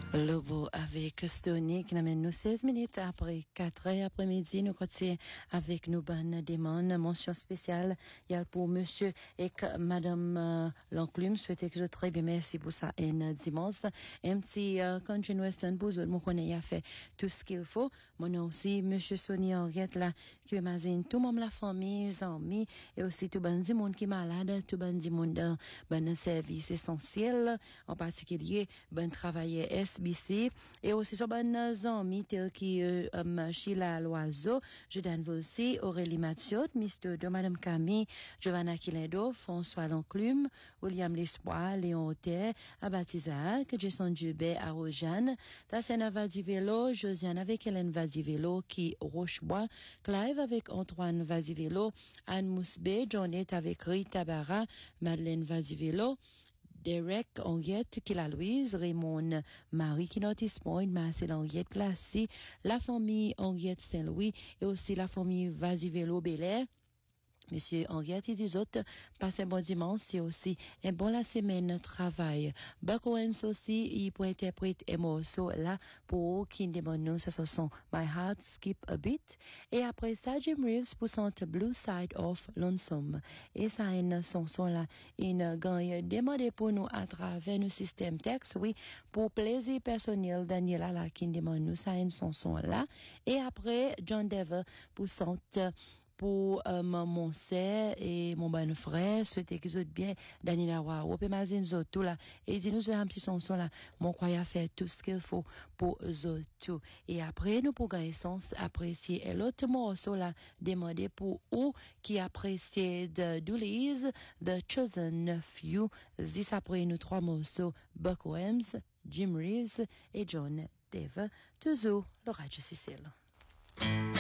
Lobo avec Stony qui amène nous 16 minutes après 4 heures après-midi. Nous continuons avec nos bonnes demandes. Mention spéciale, il y a pour monsieur et madame Lanclume. Souhaitez que je très bien merci pour ça. Et dimanche, un petit country western pour eux. Mon connaît a fait tout ce qu'il faut. Mon nom aussi, monsieur Sonny Henriette là, qui imagine tout le monde, la famille, les amis, et aussi tout le monde qui est malade, tout le monde bon service essentiel, en particulier, bon travail SBC, et aussi sur bon amis tel qui Sheila Loiseau, Jordan Vossi, Aurélie Mathieu, Mr. de Madame Camille, Giovanna Quilendo, François Lanclume, William L'Espoir, Léon Auter, Abatizac, Jason Dubé, Arojane, Tassiana Vadivelo, Josiane avec Hélène Vadivelo, qui Rochebois, Clive avec Antoine Vadivelo, Anne Mousbé, Johnette avec Rita Barra, Madeleine Vadivelo, Derek Henriette, qui la Louise, Raymond Marie, qui Notice Point, Marcel Henriette, Classy, la famille Henriette Saint-Louis, et aussi la famille Vadivelo Belair. Monsieur Henriette, il dit autres, passez un bon dimanche, c'est aussi un bon la semaine travail. Bakowens aussi, il peut interpréter un morceau là, pour qui demande nous, ça sont My Heart Skip a Beat. Et après ça, Jim Reeves pour son Blue Side of Lonesome. Et ça, une chanson là, une gagne demandé pour nous à travers nos systèmes texte, oui, pour plaisir personnel, Daniela là, qui demande nous, ça, une chanson là. Et après, John Dever pour son pour mon sœur et mon bon frère, souhaiter qu'ils soient bien, Danila Waro, et Mazin Zoto là, et dis-nous un petit chanson là, mon croyant faire tout ce qu'il faut pour Zoto. Et après, nous pour gagner sens, apprécier, et l'autre morceau là, demander pour ou qui apprécie de Dooley's, The Chosen Few, 10 après nous 3 morceaux, Buck Williams, Jim Reeves et John Dever, toujours le Radio Cécile.